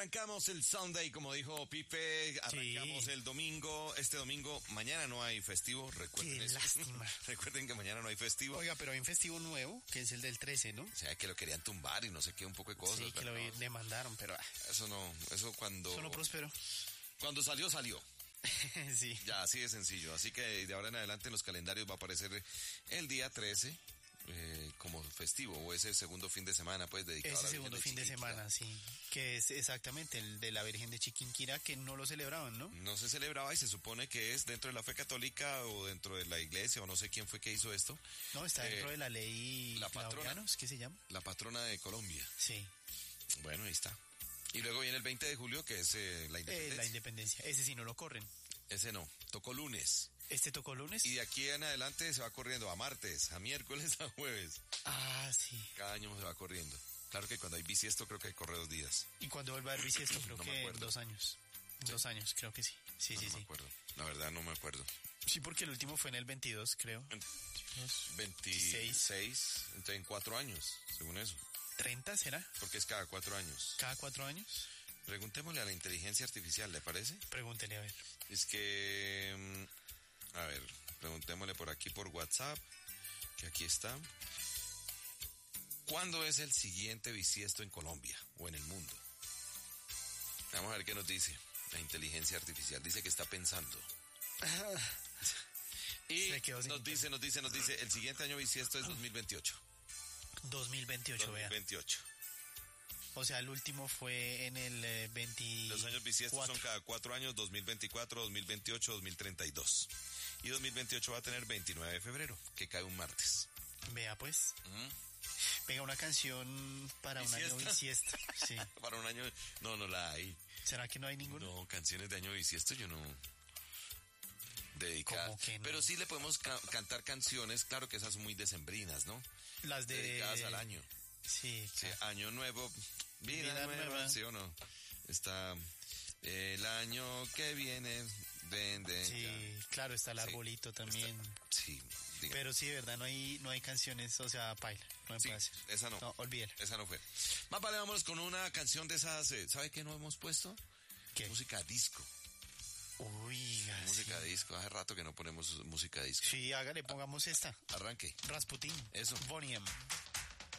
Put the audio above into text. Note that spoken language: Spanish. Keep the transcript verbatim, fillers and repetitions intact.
arrancamos el Sunday, como dijo Pipe, arrancamos Sí. el domingo, este domingo, mañana no hay festivo, recuerden Qué eso. lástima. Recuerden que mañana no hay festivo. Oiga, pero hay un festivo nuevo, que es el del trece, ¿no? O sea, que lo querían tumbar y no sé qué, un poco de cosas. Sí, que pero lo no, demandaron, pero ah, eso no, eso cuando... eso no prosperó. Cuando salió, salió. Sí. Ya, así de sencillo. Así que de ahora en adelante en los calendarios va a aparecer el día trece eh, como festivo, o ese segundo fin de semana, pues, dedicado a Ese la Virgen segundo de fin de Chiquinquirá. semana, sí. Que es exactamente el de la Virgen de Chiquinquirá, que no lo celebraban, ¿no? No se celebraba y se supone que es dentro de la fe católica o dentro de la iglesia, o no sé quién fue que hizo esto, No, está dentro Eh, de la ley la patrona. Claudianos, ¿qué se llama? la patrona de Colombia. Sí, Bueno, ahí está. Y luego viene el veinte de julio, que es eh, la eh, independencia. la independencia. Ese sí no lo corren. Ese no, tocó lunes. Este tocó lunes. Y de aquí en adelante se va corriendo a martes, a miércoles, a jueves. Ah, sí. Cada año se va corriendo. Claro que cuando hay bisiesto creo que hay corre dos días. ¿Y cuando vuelve a haber bisiesto? Creo No me que en acuerdo. dos años. En dos años, creo que sí. Sí, No, sí, no me sí. acuerdo. La verdad no me acuerdo. Sí, porque el último fue en el veintidós, creo. veintiséis, entonces en cuatro años, según eso. ¿treinta será? Porque es cada cuatro años. ¿Cada cuatro años? Preguntémosle a la inteligencia artificial, ¿le parece? Pregúntele a ver. Es que, mm, a ver, preguntémosle por aquí por WhatsApp, que aquí está. ¿Cuándo es el siguiente bisiesto en Colombia o en el mundo? Vamos a ver qué nos dice la inteligencia artificial. Dice que está pensando. Y Se quedó sin nos dice, nos dice, nos dice, el siguiente año bisiesto es dos mil veintiocho. dos mil veintiocho, vea. dos mil veintiocho. O sea, el último fue en el eh, veinte. Los años bisiestos son cada cuatro años, dos mil veinticuatro, dos mil veintiocho, dos mil treinta y dos. Y dos mil veintiocho va a tener veintinueve de febrero, que cae un martes. Vea, pues. ¿Mm? Venga, una canción para un año ¿Bisiesta? bisiesto. Sí. Para un año, no, no la hay. ¿Será que no hay ninguno? No, canciones de año bisiesto yo no dedicar. ¿Cómo que no? Pero sí le podemos ca- cantar canciones, claro que esas son muy decembrinas, ¿no? Las de... Dedicadas al año. Sí, Sí, claro. año nuevo, vida, Vida nueva, nueva. ¿sí o no? Está el año que viene, ven, ven, Sí, ya. claro, está el Sí, arbolito también. Está- sí, diga. Pero sí, de verdad, no hay, no hay canciones, o sea, paila. No me Sí, puede hacer. esa no. No, olvídela. Esa no fue. Más vale, vámonos con una canción de esas, eh, ¿sabe qué no hemos puesto? ¿Qué? Música disco. Uy, Música sí. disco, hace rato que no ponemos música disco. Sí, hágale, pongamos esta. Arranque. Rasputín. Eso. Bonnie M.